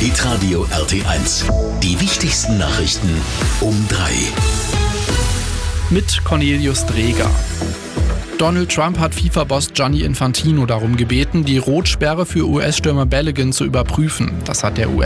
Hitradio RT1. Die wichtigsten Nachrichten um 3. Mit Cornelius Dreger. Donald Trump hat FIFA-Boss Gianni Infantino darum gebeten, die Rotsperre für US-Stürmer Balogun zu überprüfen. Das hat der